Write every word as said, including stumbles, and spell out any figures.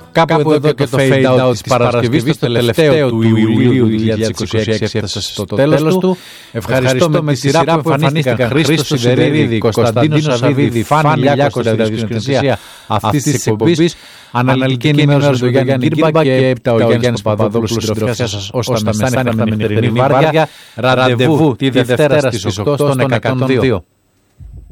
Κάπου εδώ και το fade out της Παρασκευής, το τελευταίο του Ιουλίου δύο χιλιάδες είκοσι έξι, έφτασε στο τέλος του. Ευχαριστώ με τη σειρά που εμφανίστηκαν Χρήστος Σιδερίδη, Κωνσταντίνος Σαββίδη, Φάνη Λιάκος για τη δισκρινησία αυτής της εκπομπής. Αναλυτική ενημέρωση του Γιάννη Κύρμπα και έπειτα ο Γιάννης Παπαδόπουλος συντροφιάς σας ως τα μεσάνυχτα με νυχτερινή βάρδια. Ραντεβού τη Δευτέρα στις οκτώ στον εκατόν δύο.